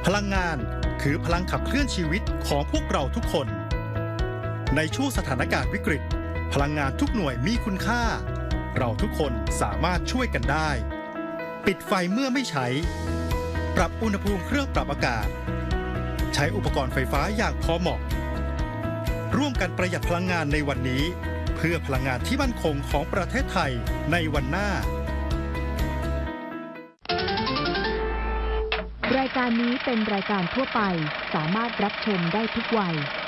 พลังงานคือพลังขับเคลื่อนชีวิตของพวกเราทุกคนในช่วงสถานการณ์วิกฤตพลังงานทุกหน่วยมีคุณค่าเราทุกคนสามารถช่วยกันได้ปิดไฟเมื่อไม่ใช้ปรับอุณหภูมิเครื่องปรับอากาศใช้อุปกรณ์ไฟฟ้าอย่างพอเหมาะร่วมกันประหยัดพลังงานในวันนี้เพื่อพลังงานที่มั่นคงของประเทศไทยในวันหน้ารายการนี้เป็นรายการทั่วไปสามารถรับชมได้ทุกวัย